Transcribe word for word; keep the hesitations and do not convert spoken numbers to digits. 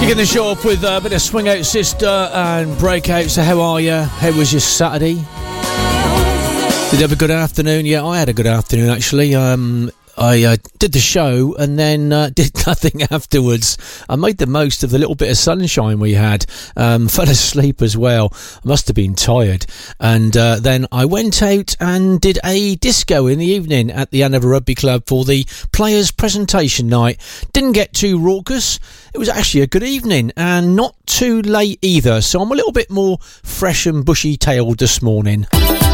Kicking the show off with a bit of Swing Out Sister and Breakout. So how are you? How was your Saturday? Did you have a good afternoon? Yeah, I had a good afternoon actually. Um, I uh, did the show and then uh, did nothing afterwards. I made the most of the little bit of sunshine we had. Um, fell asleep as well. I must have been tired. And uh, then I went out and did a disco in the evening at the Hanover Rugby Club for the players' presentation night. Didn't get too raucous. It was actually a good evening and not too late either. So I'm a little bit more fresh and bushy-tailed this morning.